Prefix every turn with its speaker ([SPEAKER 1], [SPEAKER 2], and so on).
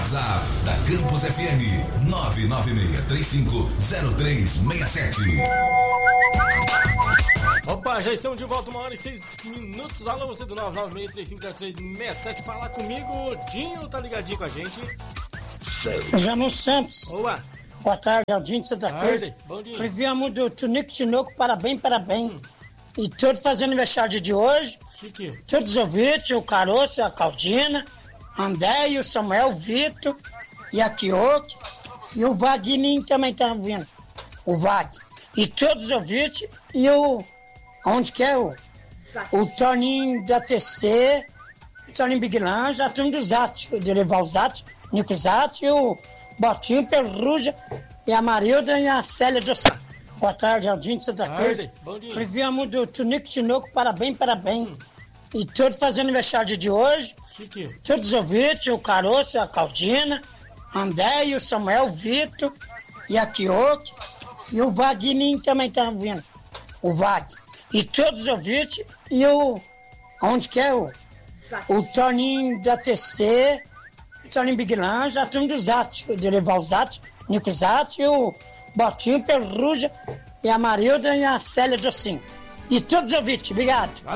[SPEAKER 1] WhatsApp da Campus FM 996350367.
[SPEAKER 2] Opa, já estamos de volta, 1h06. Alô, você do 996350367. Fala comigo, Dinho, tá ligadinho com a gente?
[SPEAKER 3] Jamil Santos.
[SPEAKER 2] Olá.
[SPEAKER 3] Boa tarde, Aldinho de Santa Cruz.
[SPEAKER 2] Bom dia.
[SPEAKER 3] Enviamos do Tunico Tinoco, parabéns. E todos fazendo aniversário de hoje.
[SPEAKER 2] Chique.
[SPEAKER 3] Todos os ouvintes, o Caroço, a Claudina, André, o Samuel, o Vitor e a Kioto. E o Vagninho também tá ouvindo. O Vag. E todos os ouvintes e o... Onde que é o Toninho da TC, o Toninho Big Lange, a turma dos Zat, o Derival Zat, Nico Zat e o Botinho Perruja e a Marilda e a Célia do Sá. Boa tarde, Aldinho de Santa Cruz.
[SPEAKER 2] Bom dia.
[SPEAKER 3] Enviamos do Tunico Tinoco, parabéns. E todos fazendo aniversário de hoje.
[SPEAKER 2] Chique.
[SPEAKER 3] Todos os ouvintes, o Caroço, a Claudina, André, o Samuel, o Vitor e a Kioto. E o Vagninho também tá ouvindo. O Vag. E todos os ouvintes e o... Onde que é o Toninho da TC, o Toninho Big Lange, a turma dos Zat, o Derival Zat, Nico Zat e o Botinho Perruja e a Marilda e a Célia Docinho. E todos os ouvintes, obrigado.